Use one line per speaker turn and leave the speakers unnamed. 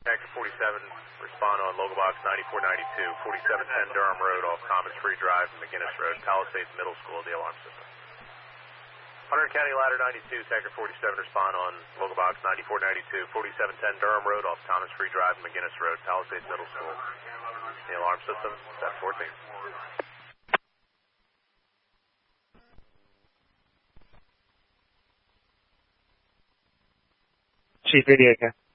Tanker 47, respond on local box 9492, 4710 Durham Road off Commons Free Drive, McGinnis Road, Palisades Middle School, the alarm system. Hunter County Ladder 92, Tanker 47, respond on local box 9492, 4710 Durham Road off Commons Free Drive, McGinnis Road, Palisades Middle School, the alarm system, set 14.
Chief Radio,